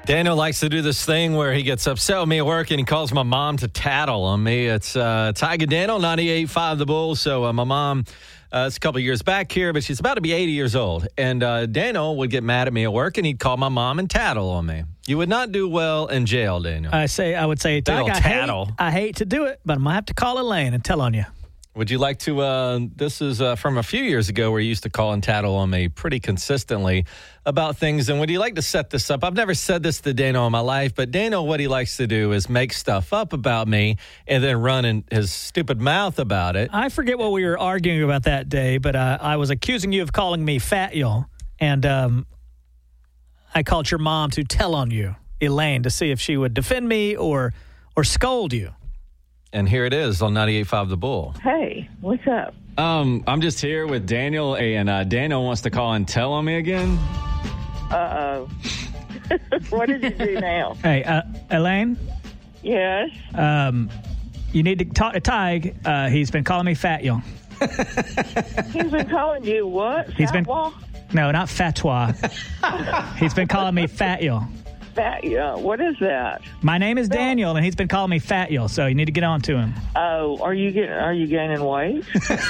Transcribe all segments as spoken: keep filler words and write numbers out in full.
Daniel likes to do this thing where he gets upset with me at work and he calls my mom to tattle on me. It's uh, Tiger Daniel, ninety-eight point five The Bull. So uh, my mom, uh, it's a couple of years back here, but she's about to be eighty years old. And uh, Daniel would get mad at me at work and he'd call my mom and tattle on me. You would not do well in jail, Daniel. I say, I would say, Doug, I tattle. hate, I hate to do it, but I'm going to have to call Elaine and tell on you. Would you like to, uh, this is uh, from a few years ago where you used to call and tattle on me pretty consistently about things. And would you like to set this up? I've never said this to Daniel in my life, but Daniel, what he likes to do is make stuff up about me and then run in his stupid mouth about it. I forget what we were arguing about that day, but uh, I was accusing you of calling me fat, y'all. And um, I called your mom to tell on you, Elaine, to see if she would defend me or or scold you. And here it is on ninety-eight point five The Bull. Hey, what's up? Um, I'm just here with Daniel, and uh, Daniel wants to call and tell on me again. Uh-oh. What did you do now? Hey, uh, Elaine? Yes? Um, you need to talk to Tig. Uh, he's been calling me fat, y'all. He's been calling you what? He's been Fatwa? No, not fatwa. He's been calling me fat, y'all. Fat, yeah. What is that? My name is Daniel, and he's been calling me fat, y'all, so you need to get on to him. Oh, are you getting? Are you gaining weight?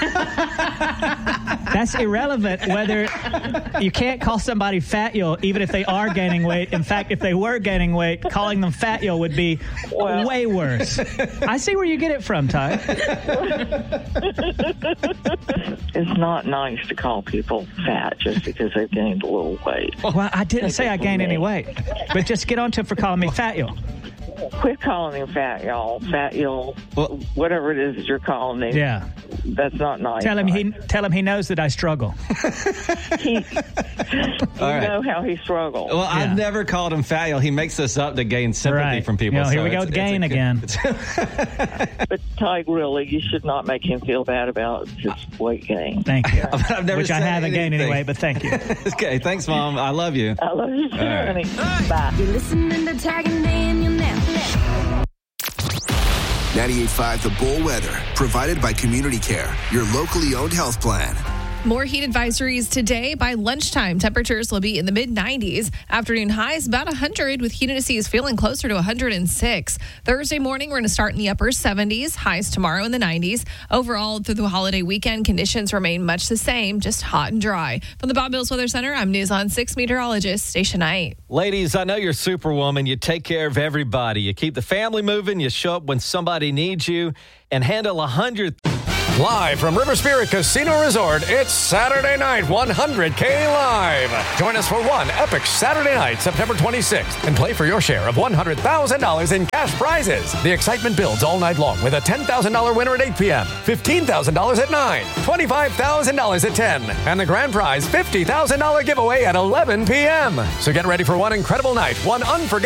That's irrelevant whether you can't call somebody fat, y'all, even if they are gaining weight. In fact, if they were gaining weight, calling them fat, y'all, would be well, way worse. I see where you get it from, Ty. It's not nice to call people fat just because they've gained a little weight. Well, I didn't say I gained any weight, but just get on to him for calling me fat, y'all. Quit calling him fat, y'all. Fat, y'all. Whatever it is that you're calling him. Yeah. That's not nice. Tell him right? he tell him he knows that I struggle. he, you right. know how he struggles. Well, Yeah. I've never called him fat. He makes this up to gain sympathy Right. from people. You know, here so we go it's- with gain it's a- again. But Ty, really, you should not make him feel bad about his weight gain. Thank you. I've never Which I said haven't gained anything. anyway, but thank you. Okay, thanks, Mom. I love you. I love you too, right. honey. Bye. You're listening to Tag and Daniel now. ninety-eight point five The Bull Weather, provided by Community Care, your locally owned health plan. More heat advisories today. By lunchtime, temperatures will be in the mid nineties. Afternoon highs about one hundred, with heat indices feeling closer to one hundred six. Thursday morning, we're going to start in the upper seventies. Highs tomorrow in the nineties. Overall, through the holiday weekend, conditions remain much the same, just hot and dry. From the Bob Mills Weather Center, I'm News on six meteorologist Stacia Knight. Ladies, I know you're Superwoman. You take care of everybody. You keep the family moving. You show up when somebody needs you and handle a hundred. Live from River Spirit Casino Resort, it's Saturday night one hundred K Live. Join us for one epic Saturday night, September twenty-sixth, and play for your share of one hundred thousand dollars in cash prizes. The excitement builds all night long with a ten thousand dollars winner at eight p.m., fifteen thousand dollars at nine, twenty-five thousand dollars at ten, and the grand prize fifty thousand dollars giveaway at eleven p.m. So get ready for one incredible night, one unforgettable